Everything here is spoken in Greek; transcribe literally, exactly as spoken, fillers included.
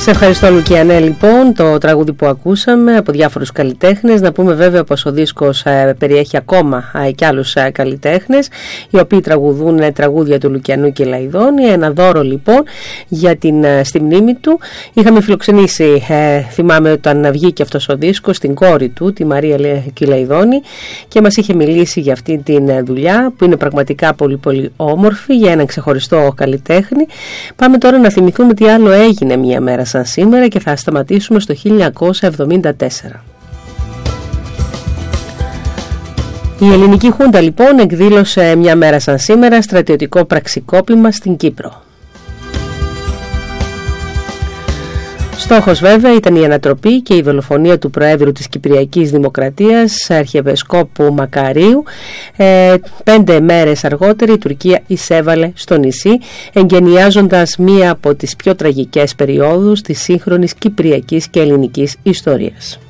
Σε ευχαριστώ Λουκιανέ. Λοιπόν, το τραγούδι που ακούσαμε από διάφορους καλλιτέχνες. Να πούμε βέβαια πως ο δίσκος ε, περιέχει ακόμα ε, και άλλους ε, καλλιτέχνες οι οποίοι τραγουδούν ε, τραγούδια του Λουκιανού και Λαϊδόνη. Ένα δώρο λοιπόν για την, ε, στη μνήμη του. Είχαμε φιλοξενήσει, ε, θυμάμαι όταν βγήκε αυτός ο δίσκος, την κόρη του, τη Μαρία Κυλαϊδόνη, και μας είχε μιλήσει για αυτή τη ε, δουλειά που είναι πραγματικά πολύ πολύ όμορφη, για έναν ξεχωριστό καλλιτέχνη. Πάμε τώρα να θυμηθούμε τι άλλο έγινε μια μέρα σαν σήμερα και θα σταματήσουμε στο χίλια εννιακόσια εβδομήντα τέσσερα. Η ελληνική Χούντα λοιπόν εκδήλωσε μια μέρα σαν σήμερα στρατιωτικό πραξικόπημα στην Κύπρο. Στόχος βέβαια ήταν η ανατροπή και η δολοφονία του Προέδρου της Κυπριακής Δημοκρατίας, Αρχιεπισκόπου Μακαρίου. Ε, πέντε μέρες αργότερα η Τουρκία εισέβαλε στο νησί, εγκαινιάζοντας μία από τις πιο τραγικές περιόδους της σύγχρονης κυπριακής και ελληνικής ιστορίας.